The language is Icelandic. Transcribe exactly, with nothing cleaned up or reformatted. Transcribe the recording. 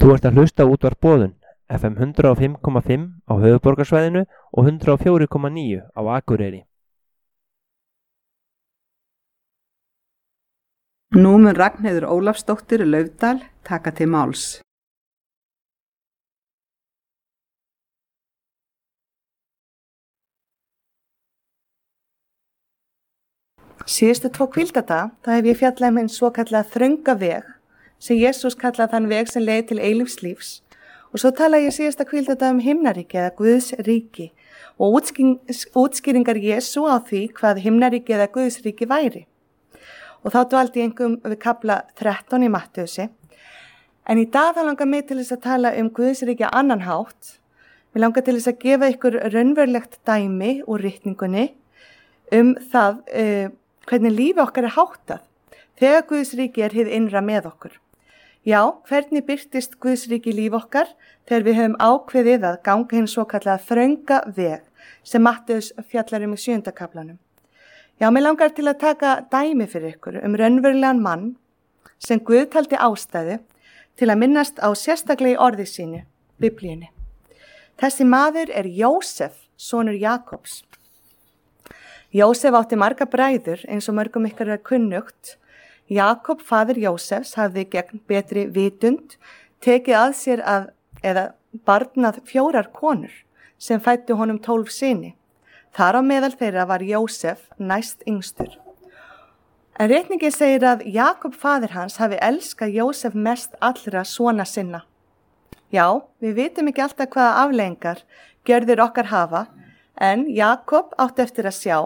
Þú ert að hlusta á útvarp Boðun, F M hundrað og fimm komma fimm á höfuðborgarsvæðinu og hundrað og fjögur komma níu á Akureyri. Nú mun Ragnheiður Ólafsdóttir Laufdal taka til máls. Síðustu tvo hvíldardaga þá hef ég fjallað um hinn svokallað þrönga veg sem Jesús kallaði þann veg sem leið til eilífs lífs og svo talaði ég síðasta hvíldardaga um himnaríki eða Guðs ríki og útskýring, útskýringar Jesú á því hvað himnaríki eða Guðs ríki væri. Og þá dvaldi ég einkum við kafla þrettán í Mattheusi. En í dag þá langar mig til þess að tala um Guðs ríki á annan hátt. Mér langar til þess að gefa ykkur raunverulegt dæmi úr ritningunni um það uh, hvernig lífi okkar er háttað þegar Guðs ríki er hið innra með okkur. Já, hvernig birtist Guðs ríki í lífi okkar þegar við höfum ákveðið að ganga hinn svokallaða þrönga veg sem Mattheus fjallar um í sjöunda kaflanum. Já, mér langar til að taka dæmi fyrir ykkur um raunverulegan mann sem Guð taldi ástæðu til að minnast á sérstaklega í orði sínu, Biblíunni. Þessi maður er Jósef, sonur Jakobs. Jósef átti marga bræður eins og mörgum ykkar er kunnugt. Jakob, faðir Jósefs, hafði gegn betri vitund tekið að sér að, eða barnað fjórar konur sem fættu honum tólf syni. Þar á meðal þeirra var Jósef næst yngstur. En ritningin segir að Jakob, faðir hans, hafi elskað Jósef mest allra svona sinna. Já, við vitum ekki alltaf hvaða afleiðingar gjörðir okkar hafa, en Jakob átti eftir að sjá